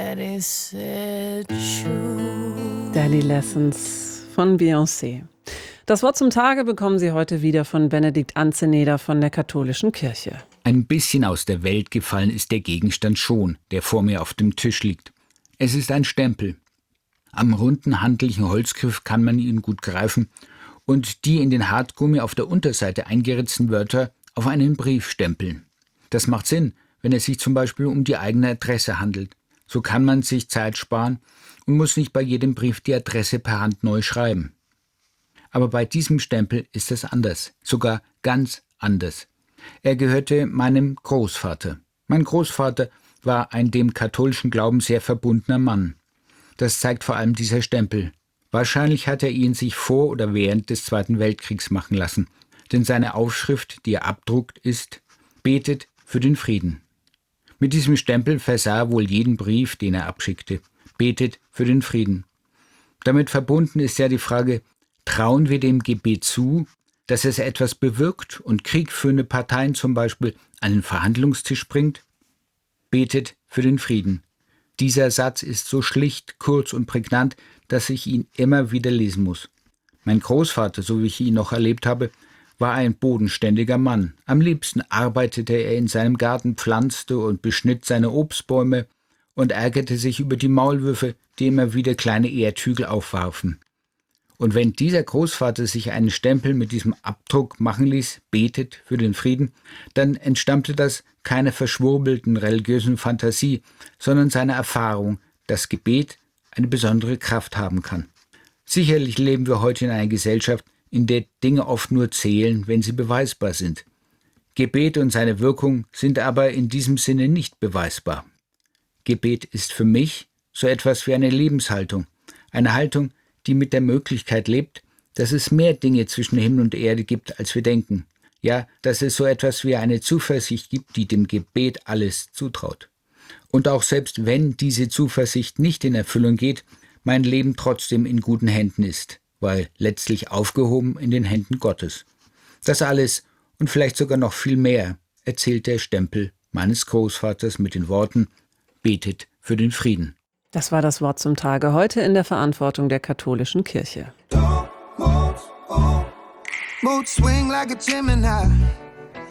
Daddy said true. Daddy Lessons von Beyoncé. Das Wort zum Tage bekommen Sie heute wieder von Benedikt Anzeneder von der Katholischen Kirche. Ein bisschen aus der Welt gefallen ist der Gegenstand schon, der vor mir auf dem Tisch liegt. Es ist ein Stempel. Am runden, handlichen Holzgriff kann man ihn gut greifen und die in den Hartgummi auf der Unterseite eingeritzten Wörter auf einen Brief stempeln. Das macht Sinn, wenn es sich zum Beispiel um die eigene Adresse handelt. So kann man sich Zeit sparen und muss nicht bei jedem Brief die Adresse per Hand neu schreiben. Aber bei diesem Stempel ist es anders, sogar ganz anders. Er gehörte meinem Großvater. Mein Großvater war ein dem katholischen Glauben sehr verbundener Mann. Das zeigt vor allem dieser Stempel. Wahrscheinlich hat er ihn sich vor oder während des Zweiten Weltkriegs machen lassen, denn seine Aufschrift, die er abdruckt, ist: Betet für den Frieden. Mit diesem Stempel versah er wohl jeden Brief, den er abschickte. Betet für den Frieden. Damit verbunden ist ja die Frage: Trauen wir dem Gebet zu, dass es etwas bewirkt und kriegführende Parteien zum Beispiel an den Verhandlungstisch bringt? Betet für den Frieden. Dieser Satz ist so schlicht, kurz und prägnant, dass ich ihn immer wieder lesen muss. Mein Großvater, so wie ich ihn noch erlebt habe, war ein bodenständiger Mann. Am liebsten arbeitete er in seinem Garten, pflanzte und beschnitt seine Obstbäume und ärgerte sich über die Maulwürfe, die immer wieder kleine Erdhügel aufwarfen. Und wenn dieser Großvater sich einen Stempel mit diesem Abdruck machen ließ, betet für den Frieden, dann entstammte das keiner verschwurbelten religiösen Fantasie, sondern seiner Erfahrung, dass Gebet eine besondere Kraft haben kann. Sicherlich leben wir heute in einer Gesellschaft, in der Dinge oft nur zählen, wenn sie beweisbar sind. Gebet und seine Wirkung sind aber in diesem Sinne nicht beweisbar. Gebet ist für mich so etwas wie eine Lebenshaltung, eine Haltung, die mit der Möglichkeit lebt, dass es mehr Dinge zwischen Himmel und Erde gibt, als wir denken. Ja, dass es so etwas wie eine Zuversicht gibt, die dem Gebet alles zutraut. Und auch selbst wenn diese Zuversicht nicht in Erfüllung geht, mein Leben trotzdem in guten Händen ist, weil letztlich aufgehoben in den Händen Gottes. Das alles und vielleicht sogar noch viel mehr erzählt der Stempel meines Großvaters mit den Worten: Betet für den Frieden. Das war das Wort zum Tage, heute in der Verantwortung der Katholischen Kirche. Mood swing like a Gemini.